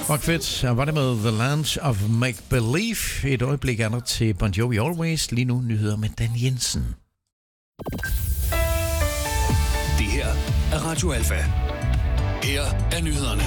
Rock fedt. Var det med The Land of Make Believe. Et øjeblik andet til Bon Jovi Always. Lige nu nyheder med Dan Jensen. Det her er Radio Alfa. Her er nyhederne.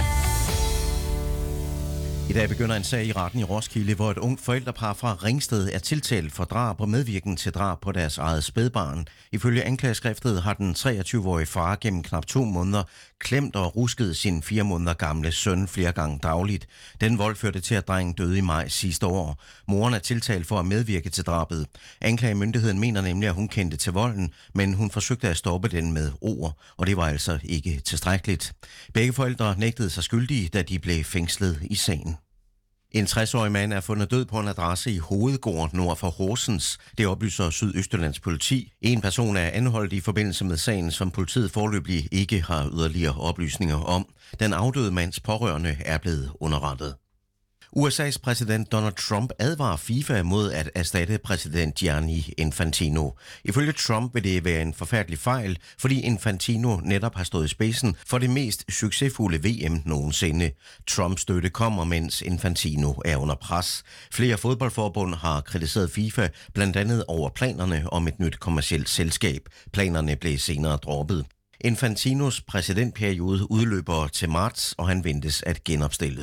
I dag begynder en sag i retten i Roskilde, hvor et ungt forældrepar fra Ringsted er tiltalt for drab og medvirken til drab på deres eget spædbarn. Ifølge anklageskriftet har den 23-årige far gennem knap 2 måneder klemt og rusket sin 4 måneder gamle søn flere gange dagligt. Den vold førte til, at drengen døde i maj sidste år. Moren er tiltalt for at medvirke til drabet. Anklagemyndigheden mener nemlig, at hun kendte til volden, men hun forsøgte at stoppe den med ord, og det var altså ikke tilstrækkeligt. Begge forældre nægtede sig skyldige, da de blev fængslet i sagen. En 60-årig mand er fundet død på en adresse i Hovedgård nord for Horsens. Det oplyser Sydøstjyllands politi. En person er anholdt i forbindelse med sagen, som politiet foreløbig ikke har yderligere oplysninger om. Den afdøde mands pårørende er blevet underrettet. USA's præsident Donald Trump advarer FIFA mod at erstatte præsident Gianni Infantino. Ifølge Trump vil det være en forfærdelig fejl, fordi Infantino netop har stået i spidsen for det mest succesfulde VM nogensinde. Trumps støtte kommer, mens Infantino er under pres. Flere fodboldforbund har kritiseret FIFA, blandt andet over planerne om et nyt kommercielt selskab. Planerne blev senere droppet. Infantinos præsidentperiode udløber til marts, og han ventes at genopstille.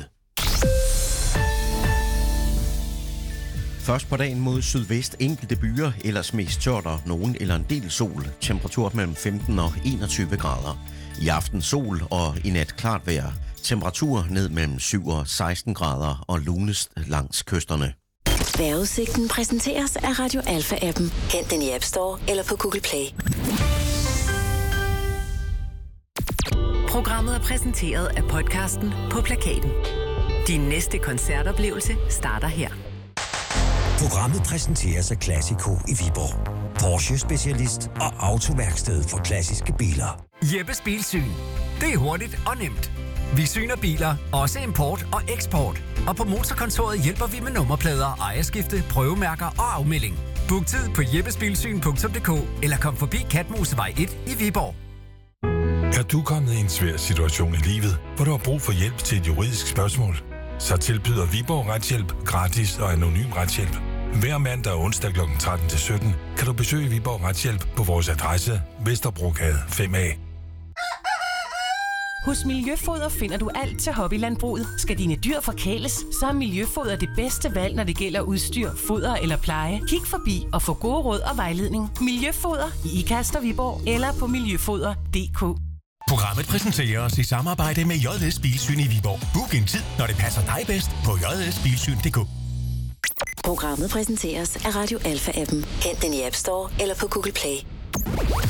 Først på dagen mod sydvest enkelte byer, ellers mest tørt og nogen eller en del sol. Temperatur mellem 15 og 21 grader. I aften sol og i nat klart vejr. Temperatur ned mellem 7 og 16 grader og lunest langs kysterne. Vejrudsigten præsenteres af Radio Alfa-appen. Hent den i App Store eller på Google Play. Programmet er præsenteret af podcasten På Plakaten. Din næste koncertoplevelse starter her. Programmet præsenteres af Classico i Viborg. Porsche-specialist og autoværksted for klassiske biler. Jeppes Bilsyn. Det er hurtigt og nemt. Vi syner biler, også import og eksport. Og på Motorkontoret hjælper vi med nummerplader, ejerskifte, prøvemærker og afmelding. Book tid på jeppesbilsyn.dk eller kom forbi Katmosevej 1 i Viborg. Er du kommet i en svær situation i livet, hvor du har brug for hjælp til et juridisk spørgsmål? Så tilbyder Viborg Retshjælp gratis og anonym retshjælp. Hver mandag og onsdag kl. 13-17 kan du besøge Viborg Retshjælp på vores adresse Vesterbrogade 5A. Hos Miljøfoder finder du alt til hobbylandbruget. Skal dine dyr forkæles, så er Miljøfoder det bedste valg, når det gælder udstyr, foder eller pleje. Kig forbi og få gode råd og vejledning. Miljøfoder i Ikast og Viborg eller på miljøfoder.dk. Programmet præsenteres i samarbejde med JS Bilsyn i Viborg. Book en tid, når det passer dig bedst på jsbilsyn.dk. Programmet præsenteres af Radio Alfa-appen. Hent den i App Store eller på Google Play.